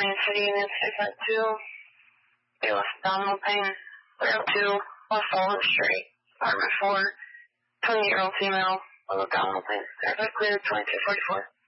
Main City Unit 602. They left abdominal pain. 302 West Walnut Street, apartment 4. 28-year-old female with abdominal pain. Service clear 2244.